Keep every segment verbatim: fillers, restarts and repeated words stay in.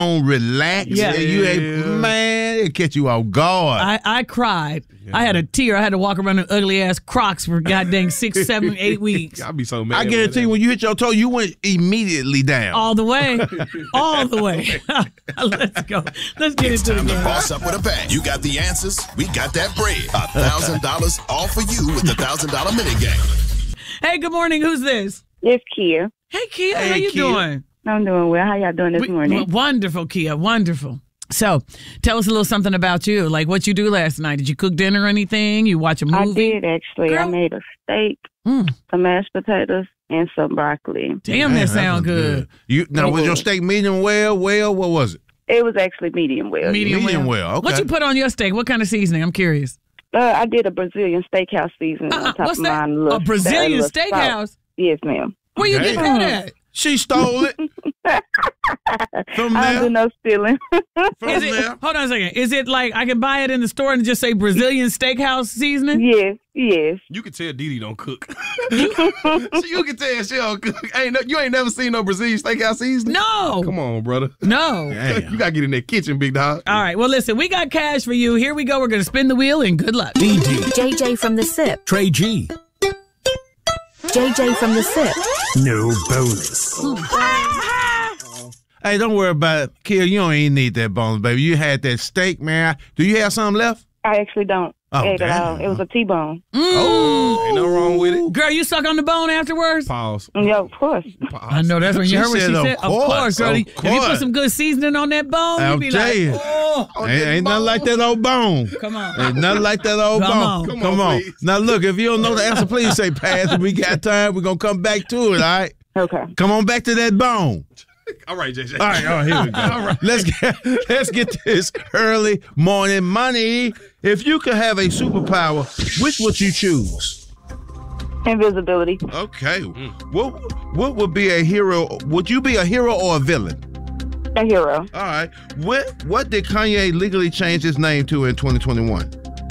on, relax. Yeah. You ain't, man, it catch you off guard. I, I cried. Yeah. I had a tear. I had to walk around in ugly ass Crocs for goddamn six, seven, eight weeks. I'll be so mad. I guarantee you, when you hit your toe, you went immediately down. All the way. All the way. Let's go. Let's get it's into time the to game. boss up with a bang. You got the answers. We got that bread. A thousand dollars all for you with the thousand dollar mini game. Hey, good morning. Who's this? It's Kia. Hey, Kia. Hey, how you Kia. doing? I'm doing well. How y'all doing this We- morning? Wonderful, Kia. Wonderful. So, tell us a little something about you. Like what you do last night. Did you cook dinner or anything? You watch a I movie? did, actually. Girl. I made a steak, Mm. some mashed potatoes, and some broccoli. Damn, that sound was good. You now was your steak medium well? Well, what was it? It was actually medium well. Medium, Medium well. well, okay. What you put on your steak? What kind of seasoning? I'm curious. Uh, I did a Brazilian steakhouse seasoning Uh-uh, on top what's of that? mine. little- A Brazilian little salt. steakhouse? Yes, ma'am. Where you get Damn. that at? She stole it from I don't do there. no stealing. From Is it, there. hold on a second. Is it like I can buy it in the store and just say Brazilian steakhouse seasoning? yes, yes. You can tell Didi don't cook. so you can tell she don't cook. Ain't no, you ain't never seen no Brazilian steakhouse seasoning? No. Come on, brother. No. Damn. You got to get in that kitchen, big dog. All right. Well, listen, we got cash for you. Here we go. We're going to spin the wheel and good luck. D D, J J from the SIP. Trey G. J J from the SIP. No bonus. Hey, don't worry about it. Kia, you don't even need that bonus, baby. You had that steak, man. Do you have something left? I actually don't Oh, eat it damn. all. It was a T-bone. Oh, Ain't no wrong with it. Girl, you suck on the bone afterwards? Pause. Yeah, of course. Pause. I know that's when you She heard what said, she of said. course, Of course, girl. of If you put course. some good seasoning on that bone, I'll you be tell like, you. oh, Ain't, ain't nothing like that old bone. come on. Ain't nothing like that old Come bone. on. Come, Come on. on, please. Now, look, if you don't know the answer, please say pass. If we got time, we're going to come back to it, all right? Okay. Come on back to that bone. All right, J J. All right, all right, here we go. All right. Let's get let's get this early morning money. If you could have a superpower, which would you choose? Invisibility. Okay. What what would be a hero? Would you be a hero or a villain? A hero. All right. What what did Kanye legally change his name to in twenty twenty-one?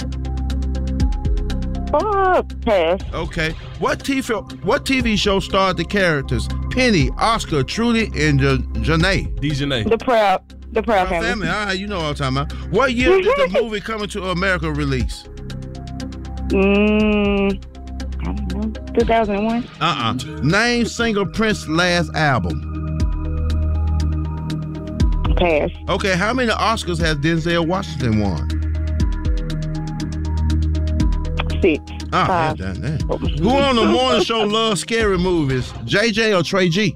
Oh, pass. Okay. What T V what T V show starred the characters Penny, Oscar, Trudy, and J- Janae? Dejanay. The proud. The proud My family. family. All right, you know what I'm talking about. What year did the movie Coming to America release? Mm, I don't know. two thousand one. Uh-uh. Name single Prince's last album. Pass. Okay, how many Oscars has Denzel Washington won? Six. Ah, Five. yeah, that, that. Who on the morning show loves scary movies? J J or Trey G?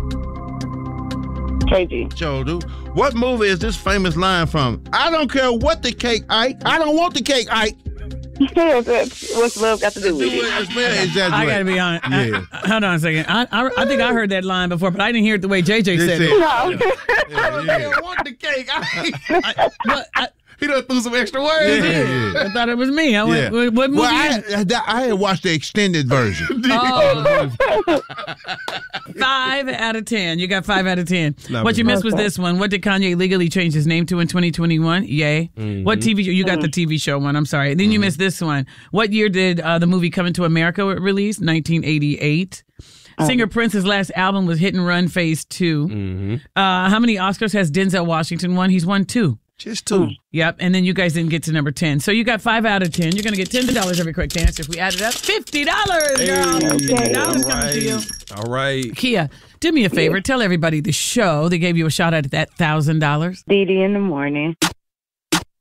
Trey G. Joe, dude. What movie is this famous line from? I don't care what the cake, Ike. I don't want the cake, Ike. What's love got to do with it? It's very exaggerated. I gotta be honest. I- Yeah. I- hold on a second. I, I I think I heard that line before, but I didn't hear it the way J J They said said- it. No. I don't want the cake. I, but I, He done threw some extra words Yeah, in. yeah. I thought it was me. I Yeah. went, what, what movie? Well, I, is it? I, I had watched the extended version. Oh. Five out of ten. You got five out of ten. Not What you bad. missed was this one. What did Kanye legally change his name to in twenty twenty-one? Yay. Mm-hmm. What T V? You got the T V show one. I'm sorry. Then you missed this one. What year did uh, the movie Coming to America release? nineteen eighty-eight. Singer Prince's last album was Hit and Run Phase Two. Mm-hmm. Uh, how many Oscars has Denzel Washington won? He's won two. Just two. Yep, and then you guys didn't get to number ten. So you got five out of ten. You're going to get ten dollars every correct answer. If we add it up, fifty dollars, girl. fifty dollars coming to you. All right. Kia, do me a favor. Tell everybody the show. They gave you a shot at that one thousand dollars. Dee Dee in the morning.